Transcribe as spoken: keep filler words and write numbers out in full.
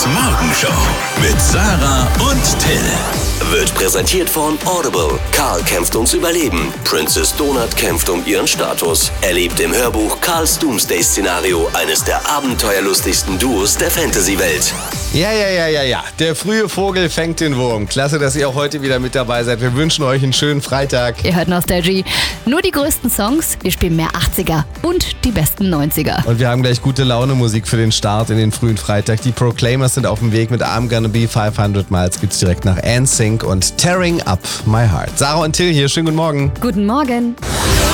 Morgenshow mit Sarah und Till. Wird präsentiert von Audible. Karl kämpft ums Überleben. Princess Donut kämpft um ihren Status. Erlebt im Hörbuch Karls Doomsday-Szenario eines der abenteuerlustigsten Duos der Fantasy-Welt. Ja, ja, ja, ja, ja. Der frühe Vogel fängt den Wurm. Klasse, dass ihr auch heute wieder mit dabei seid. Wir wünschen euch einen schönen Freitag. Ihr hört Nostalgie. Nur die größten Songs. Wir spielen mehr achtziger und die besten neunziger. Und wir haben gleich gute Laune Musik für den Start in den frühen Freitag. Die Proclaimers sind auf dem Weg mit I'm Gonna Be fünfhundert Miles. Gibt's direkt nach N Sync und Tearing Up My Heart. Sarah und Till hier. Schönen guten Morgen. Guten Morgen.